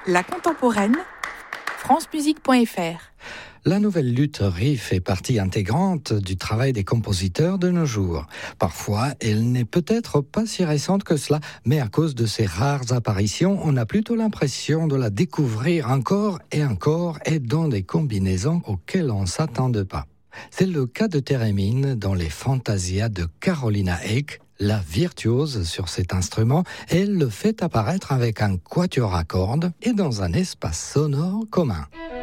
La contemporaine, francemusique.fr. La nouvelle lutherie fait partie intégrante du travail des compositeurs de nos jours. Parfois, elle n'est peut-être pas si récente que cela, mais à cause de ses rares apparitions, on a plutôt l'impression de la découvrir encore et dans des combinaisons auxquelles on ne s'attendait pas. C'est le cas de Thérémine dans les Fantasias de Carolina Eyck, la virtuose sur cet instrument. Elle le fait apparaître avec un quatuor à cordes et dans un espace sonore commun.